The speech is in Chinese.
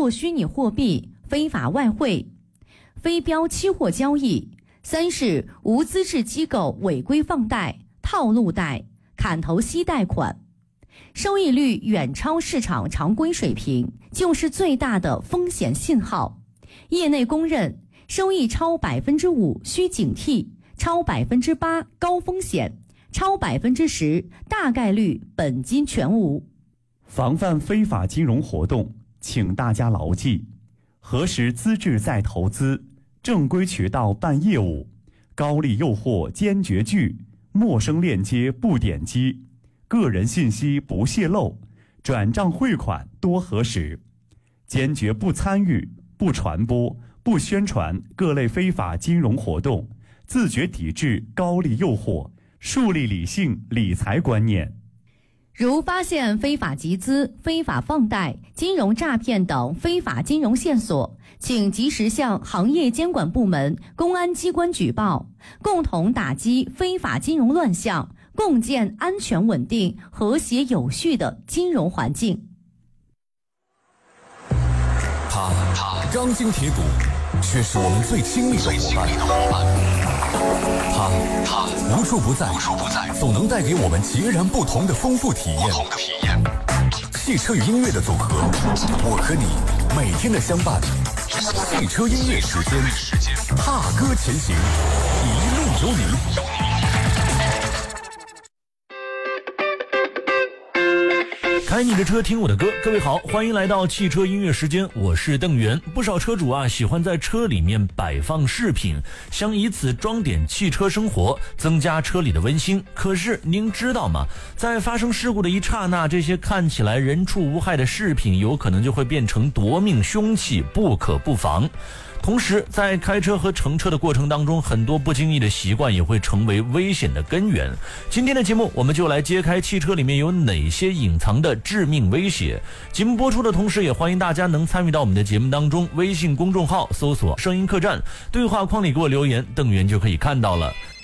作虚拟货币、非法外汇、非标期货交易。3是无资质机构违规放贷、套路贷、砍头息贷款，收益率远超市场常规水平，就是最大的风险信号。业内公认，收益超 5% 需警惕，超 8% 高风险，超 10% 大概率本金全无。 防范非法金融活动，请大家牢记：核实资质再投资，正规渠道办业务，高利诱惑坚决拒，陌生链接不点击，个人信息不泄露，转账汇款多核实，坚决不参与、不传播、不宣传各类非法金融活动，自觉抵制高利诱惑，树立理性理财观念。 如发现非法集资、非法放贷、金融诈骗等非法金融线索，请及时向行业监管部门、公安机关举报，共同打击非法金融乱象，共建安全稳定、和谐有序的金融环境。 他钢筋铁骨，却是我们最亲密的伙伴。他无处不在，总能带给我们截然不同的丰富体验。汽车与音乐的组合，我和你每天的相伴。汽车音乐时间，踏歌前行，一路有你。 开你的车，听我的歌。各位好，欢迎来到汽车音乐时间，我是邓源。不少车主喜欢在车里面摆放饰品，想以此装点汽车生活，增加车里的温馨。可是您知道吗？在发生事故的一刹那，这些看起来人畜无害的饰品，有可能就会变成夺命凶器，不可不防。同时，在开车和乘车的过程当中，很多不经意的习惯也会成为危险的根源。今天的节目，我们就来揭开汽车里面有哪些隐藏的致命威胁。节目播出的同时，也欢迎大家能参与到我们的节目当中，微信公众号搜索声音客栈，对话框里给我留言，邓源就可以看到了。